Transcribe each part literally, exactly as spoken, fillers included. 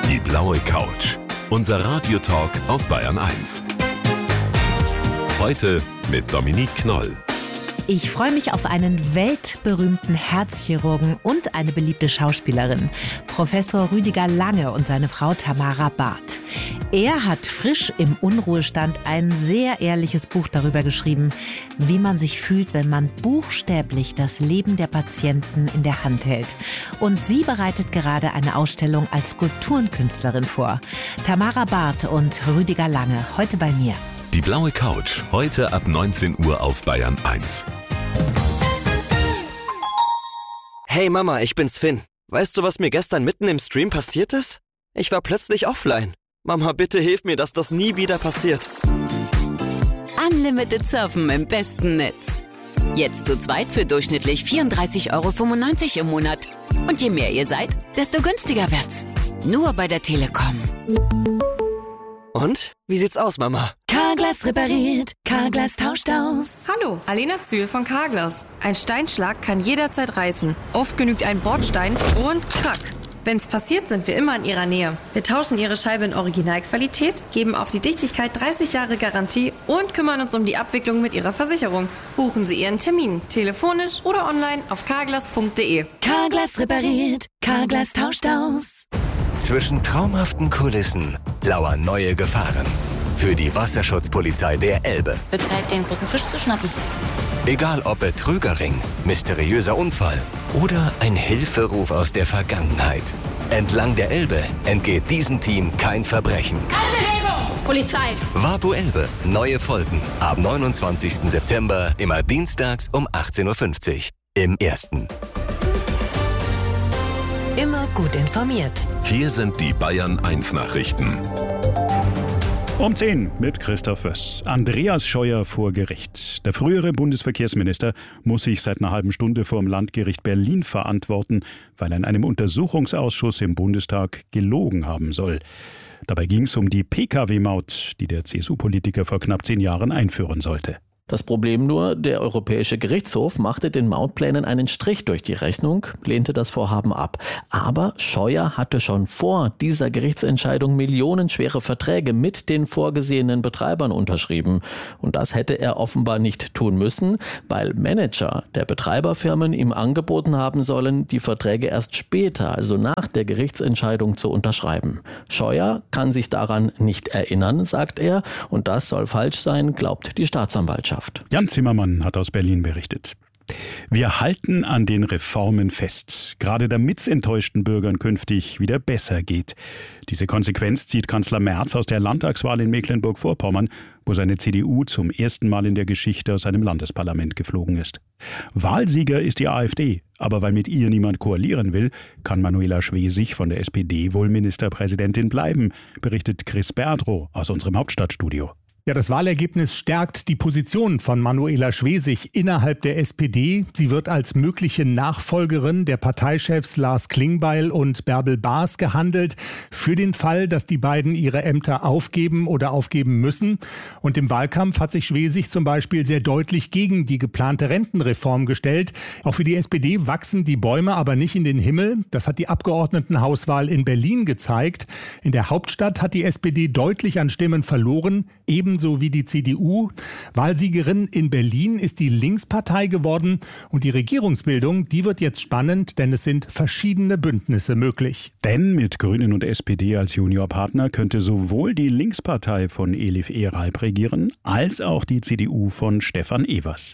Die blaue Couch. Unser Radiotalk auf Bayern eins. Heute mit Dominique Knoll. Ich freue mich auf einen weltberühmten Herzchirurgen und eine beliebte Schauspielerin, Professor Rüdiger Lange und seine Frau Tamara Barth. Er hat frisch im Unruhestand ein sehr ehrliches Buch darüber geschrieben, wie man sich fühlt, wenn man buchstäblich das Leben der Patienten in der Hand hält. Und sie bereitet gerade eine Ausstellung als Skulpturenkünstlerin vor. Tamara Barth und Rüdiger Lange, heute bei mir. Die blaue Couch, heute ab neunzehn Uhr auf Bayern eins. Hey Mama, ich bin's Finn. Weißt du, was mir gestern mitten im Stream passiert ist? Ich war plötzlich offline. Mama, bitte hilf mir, dass das nie wieder passiert. Unlimited Surfen im besten Netz. Jetzt zu zweit für durchschnittlich vierunddreißig Euro fünfundneunzig im Monat. Und je mehr ihr seid, desto günstiger wird's. Nur bei der Telekom. Und? Wie sieht's aus, Mama? Carglass repariert, Carglass tauscht aus. Hallo, Alena Zühl von Carglass. Ein Steinschlag kann jederzeit reißen. Oft genügt ein Bordstein und krack. Wenn's passiert, sind wir immer in Ihrer Nähe. Wir tauschen Ihre Scheibe in Originalqualität, geben auf die Dichtigkeit dreißig Jahre Garantie und kümmern uns um die Abwicklung mit Ihrer Versicherung. Buchen Sie Ihren Termin, telefonisch oder online auf carglass punkt de. Carglass repariert, Carglass tauscht aus. Zwischen traumhaften Kulissen lauern neue Gefahren. Für die Wasserschutzpolizei der Elbe. Wird Zeit, den großen Fisch zu schnappen. Egal ob Betrügerring, mysteriöser Unfall oder ein Hilferuf aus der Vergangenheit. Entlang der Elbe entgeht diesem Team kein Verbrechen. Keine Bewegung! Polizei! Vapo Elbe. Neue Folgen. Ab neunundzwanzigsten September, immer dienstags um achtzehn Uhr fünfzig. Im Ersten. Immer gut informiert. Hier sind die Bayern eins Nachrichten. Um zehn mit Christoph Wöss. Andreas Scheuer vor Gericht. Der frühere Bundesverkehrsminister muss sich seit einer halben Stunde vor dem Landgericht Berlin verantworten, weil er in einem Untersuchungsausschuss im Bundestag gelogen haben soll. Dabei ging es um die P K W-Maut, die der C S U-Politiker vor knapp zehn Jahren einführen sollte. Das Problem nur, der Europäische Gerichtshof machte den Mautplänen einen Strich durch die Rechnung, lehnte das Vorhaben ab. Aber Scheuer hatte schon vor dieser Gerichtsentscheidung millionenschwere Verträge mit den vorgesehenen Betreibern unterschrieben. Und das hätte er offenbar nicht tun müssen, weil Manager der Betreiberfirmen ihm angeboten haben sollen, die Verträge erst später, also nach der Gerichtsentscheidung, zu unterschreiben. Scheuer kann sich daran nicht erinnern, sagt er, und das soll falsch sein, glaubt die Staatsanwaltschaft. Jan Zimmermann hat aus Berlin berichtet. Wir halten an den Reformen fest, gerade damit es enttäuschten Bürgern künftig wieder besser geht. Diese Konsequenz zieht Kanzler Merz aus der Landtagswahl in Mecklenburg-Vorpommern, wo seine C D U zum ersten Mal in der Geschichte aus seinem Landesparlament geflogen ist. Wahlsieger ist die AfD, aber weil mit ihr niemand koalieren will, kann Manuela Schwesig von der S P D wohl Ministerpräsidentin bleiben, berichtet Chris Berdrow aus unserem Hauptstadtstudio. Ja, das Wahlergebnis stärkt die Position von Manuela Schwesig innerhalb der S P D. Sie wird als mögliche Nachfolgerin der Parteichefs Lars Klingbeil und Bärbel Baas gehandelt, für den Fall, dass die beiden ihre Ämter aufgeben oder aufgeben müssen. Und im Wahlkampf hat sich Schwesig zum Beispiel sehr deutlich gegen die geplante Rentenreform gestellt. Auch für die S P D wachsen die Bäume aber nicht in den Himmel. Das hat die Abgeordnetenhauswahl in Berlin gezeigt. In der Hauptstadt hat die S P D deutlich an Stimmen verloren, ebenso wie die C D U. Wahlsiegerin in Berlin ist die Linkspartei geworden und die Regierungsbildung, die wird jetzt spannend, denn es sind verschiedene Bündnisse möglich. Denn mit Grünen und S P D als Juniorpartner könnte sowohl die Linkspartei von Elif Ehralp regieren, als auch die C D U von Stefan Evers.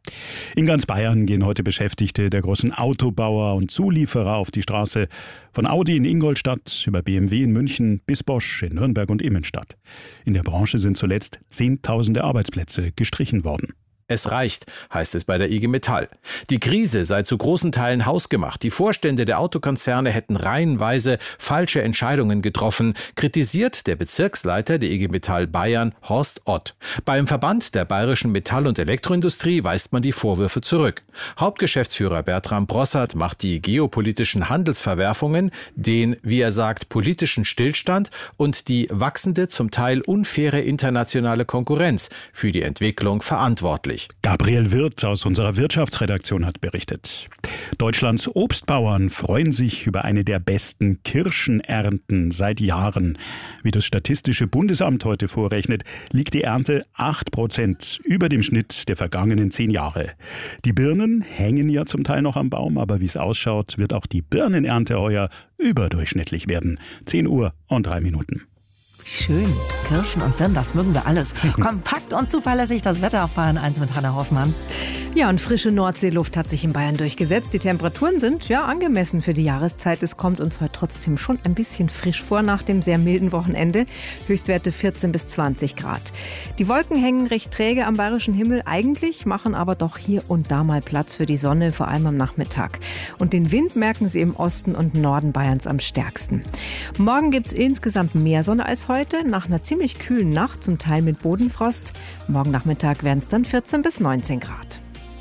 In ganz Bayern gehen heute Beschäftigte der großen Autobauer und Zulieferer auf die Straße. Von Audi in Ingolstadt über B M W in München bis Bosch in Nürnberg und Immenstadt. In der Branche sind zuletzt Zehntausende Arbeitsplätze gestrichen worden. Es reicht, heißt es bei der I G Metall. Die Krise sei zu großen Teilen hausgemacht. Die Vorstände der Autokonzerne hätten reihenweise falsche Entscheidungen getroffen, kritisiert der Bezirksleiter der I G Metall Bayern, Horst Ott. Beim Verband der bayerischen Metall- und Elektroindustrie weist man die Vorwürfe zurück. Hauptgeschäftsführer Bertram Brossard macht die geopolitischen Handelsverwerfungen, den, wie er sagt, politischen Stillstand und die wachsende, zum Teil unfaire internationale Konkurrenz für die Entwicklung verantwortlich. durchschnittlich. Gabriel Wirth aus unserer Wirtschaftsredaktion hat berichtet. Deutschlands Obstbauern freuen sich über eine der besten Kirschenernten seit Jahren. Wie das Statistische Bundesamt heute vorrechnet, liegt die Ernte acht Prozent über dem Schnitt der vergangenen zehn Jahre. Die Birnen hängen ja zum Teil noch am Baum, aber wie es ausschaut, wird auch die Birnenernte heuer überdurchschnittlich werden. zehn Uhr und drei Minuten. Schön. Kirschen und Birnen, das mögen wir alles. Kompakt und zuverlässig das Wetter auf Bayern eins mit Hannah Hoffmann. Ja, und frische Nordseeluft hat sich in Bayern durchgesetzt. Die Temperaturen sind ja angemessen für die Jahreszeit. Es kommt uns heute trotzdem schon ein bisschen frisch vor nach dem sehr milden Wochenende. Höchstwerte vierzehn bis zwanzig Grad. Die Wolken hängen recht träge am bayerischen Himmel eigentlich, machen aber doch hier und da mal Platz für die Sonne, vor allem am Nachmittag. Und den Wind merken Sie im Osten und Norden Bayerns am stärksten. Morgen gibt es insgesamt mehr Sonne als heute, nach einer ziemlich kühlen Nacht, zum Teil mit Bodenfrost. Morgen Nachmittag werden es dann vierzehn bis neunzehn Grad.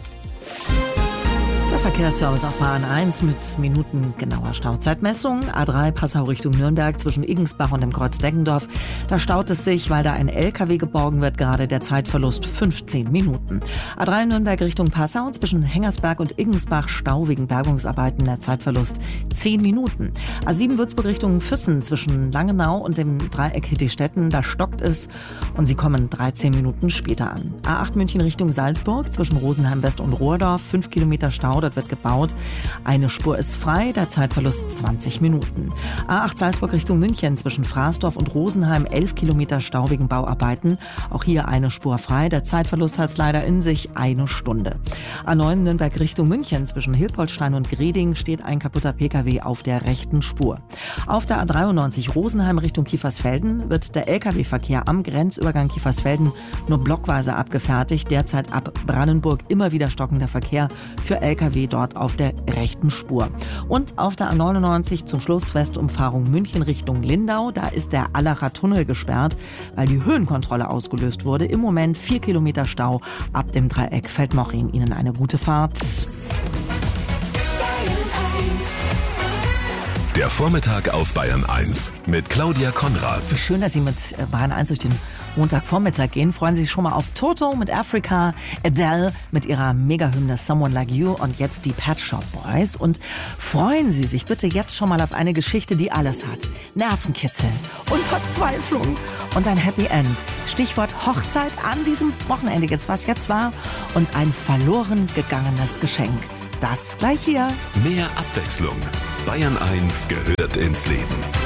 Der Verkehrsservice auf Bahn eins mit minutengenauer Stauzeitmessung. A drei Passau Richtung Nürnberg zwischen Iggensbach und dem Kreuz Deggendorf. Da staut es sich, weil da ein L K W geborgen wird, gerade der Zeitverlust fünfzehn Minuten. A drei Nürnberg Richtung Passau zwischen Hengersberg und Iggensbach Stau wegen Bergungsarbeiten, der Zeitverlust zehn Minuten. A sieben Würzburg Richtung Füssen zwischen Langenau und dem Dreieck Hittistetten, da stockt es und sie kommen dreizehn Minuten später an. A acht München Richtung Salzburg zwischen Rosenheim West und Rohrdorf, fünf Kilometer Stau. Dort wird gebaut. Eine Spur ist frei, der Zeitverlust zwanzig Minuten. A acht Salzburg Richtung München zwischen Fraßdorf und Rosenheim, elf Kilometer Stau wegen Bauarbeiten. Auch hier eine Spur frei, der Zeitverlust hat es leider in sich, eine Stunde. A neun Nürnberg Richtung München zwischen Hilpoltstein und Greding steht ein kaputter P K W auf der rechten Spur. Auf der A dreiundneunzig Rosenheim Richtung Kiefersfelden wird der L K W-Verkehr am Grenzübergang Kiefersfelden nur blockweise abgefertigt. Derzeit ab Brandenburg immer wieder stockender Verkehr für L K W dort auf der rechten Spur. Und auf der A neunundneunzig zum Schluss Westumfahrung München Richtung Lindau, da ist der Allacher Tunnel gesperrt, weil die Höhenkontrolle ausgelöst wurde. Im Moment vier Kilometer Stau ab dem Dreieck Feldmoching. Ihnen eine gute Fahrt. Der Vormittag auf Bayern eins mit Claudia Konrad. Schön, dass Sie mit Bayern eins durch den Montagvormittag gehen. Freuen Sie sich schon mal auf Toto mit Africa, Adele mit ihrer Megahymne Someone Like You und jetzt die Pet Shop Boys. Und freuen Sie sich bitte jetzt schon mal auf eine Geschichte, die alles hat. Nervenkitzel und Verzweiflung und ein Happy End. Stichwort Hochzeit an diesem Wochenende, jetzt was jetzt war, und ein verloren gegangenes Geschenk. Das gleich hier. Mehr Abwechslung. Bayern eins gehört ins Leben.